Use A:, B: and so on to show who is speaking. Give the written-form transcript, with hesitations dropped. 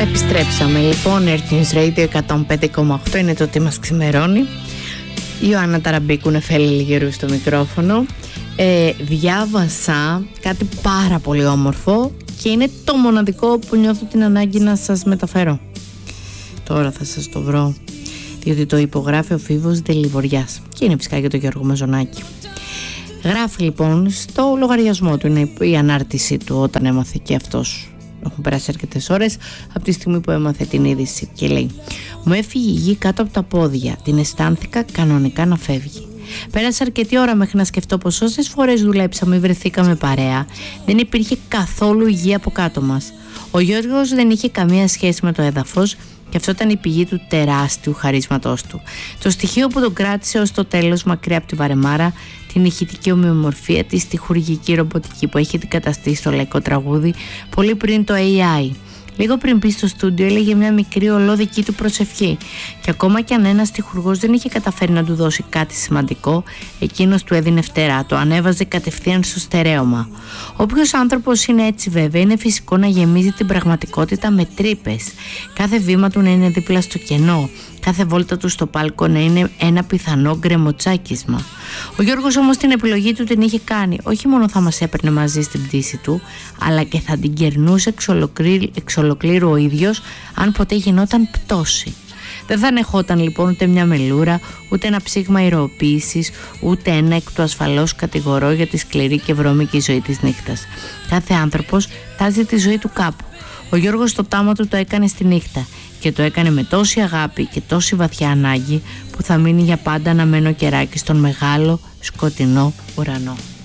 A: Επιστρέψαμε λοιπόν, Earth News Radio 105,8 είναι το τι μας ξημερώνει. Η Ιωάννα Ταραμπίκου, Νεφέλη Λιγερού στο μικρόφωνο. Διάβασα κάτι πάρα πολύ όμορφο και είναι το μοναδικό που νιώθω την ανάγκη να σας μεταφέρω. Τώρα θα σας το βρω, διότι το υπογράφει ο Φίβος Δελιβοριάς και είναι φυσικά για τον Γιώργο Μαζονάκη. Γράφει λοιπόν στο λογαριασμό του, είναι η ανάρτηση του όταν έμαθε και αυτός. Έχουν περάσει αρκετές ώρες από τη στιγμή που έμαθε την είδηση και λέει: μου έφυγε η γη κάτω από τα πόδια, την αισθάνθηκα κανονικά να φεύγει. Πέρασε αρκετή ώρα μέχρι να σκεφτώ πως όσες φορές δουλέψαμε ή βρεθήκαμε παρέα, δεν υπήρχε καθόλου γη από κάτω μας. Ο Γιώργος δεν είχε καμία σχέση με το έδαφος και αυτό ήταν η πηγή του τεράστιου χαρίσματός του. Το στοιχείο που τον κράτησε ως το τέλος μακριά από τη βαρεμάρα, την ηχητική ομοιομορφία, τη στιχουργική ρομποτική που έχει αντικαταστήσει στο λαϊκό τραγούδι πολύ πριν το AI. Λίγο πριν μπει στο στούντιο έλεγε μια μικρή ολόδική του προσευχή και ακόμα κι αν ένας στιχουργός δεν είχε καταφέρει να του δώσει κάτι σημαντικό, εκείνος του έδινε φτερά, το ανέβαζε κατευθείαν στο στερέωμα. Όποιος άνθρωπος είναι έτσι βέβαια, είναι φυσικό να γεμίζει την πραγματικότητα με τρύπες. Κάθε βήμα του να είναι δίπλα στο κενό, κάθε βόλτα του στο πάλκο να είναι ένα πιθανό γκρεμοτσάκισμα. Ο Γιώργος όμως την επιλογή του την είχε κάνει. Όχι μόνο θα μας έπαιρνε μαζί στην πτήση του, αλλά και θα την κερνούσε εξ ολοκλήρου ο ίδιος αν ποτέ γινόταν πτώση. Δεν θα ανεχόταν λοιπόν ούτε μια μελούρα, ούτε ένα ψήγμα ηρωοποίησης, ούτε ένα εκ του ασφαλώς κατηγορώ για τη σκληρή και βρώμικη ζωή της νύχτας. Κάθε άνθρωπος τάζει τη ζωή του κάπου. Ο Γιώργος το τάμα του το έκανε στη νύχτα και το έκανε με τόση αγάπη και τόση βαθιά ανάγκη που θα μείνει για πάντα αναμένο κεράκι στον μεγάλο σκοτεινό ουρανό.